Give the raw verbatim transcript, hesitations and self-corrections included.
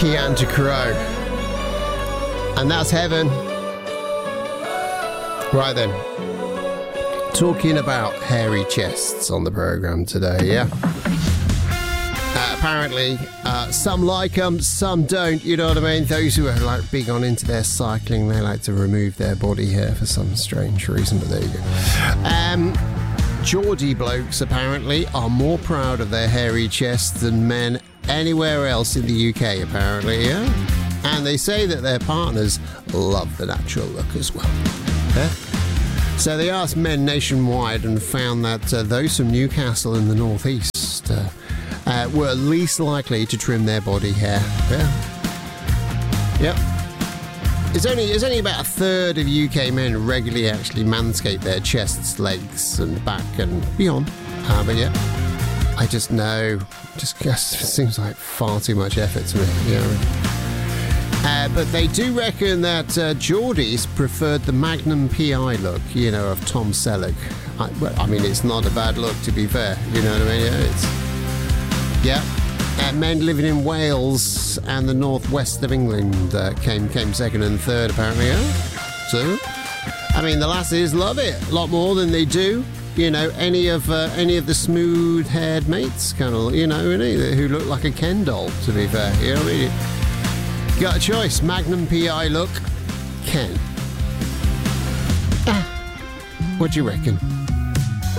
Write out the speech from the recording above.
Keanta Crow. And that's Heaven. Right then. Talking about hairy chests on the programme today, yeah? Uh, apparently, uh, some like them, some don't, you know what I mean? Those who are like big on into their cycling, they like to remove their body hair for some strange reason, but there you go. Um, Geordie blokes, apparently, are more proud of their hairy chests than men anywhere else in the U K, apparently, yeah? And they say that their partners love the natural look as well. Yeah? So they asked men nationwide and found that uh, those from Newcastle in the northeast uh, uh, were least likely to trim their body hair. Yeah. Yep. It's only, it's only about a third of U K men regularly actually manscape their chests, legs and back and beyond. Uh, but yeah, I just know, just, just seems like far too much effort to me, you know. Uh, but they do reckon that uh, Geordies preferred the Magnum P I look, you know, of Tom Selleck. I, well, I mean, it's not a bad look, to be fair. You know what I mean? Yeah, it's, yeah. Uh, men living in Wales and the northwest of England uh, came came second and third, apparently. Yeah? So, I mean, the lasses love it a lot more than they do, you know, any of uh, any of the smooth-haired mates, kind of, you know, who look like a Ken doll, to be fair. You know what I mean? Got a choice, Magnum P I look, Ken. Ah, what do you reckon?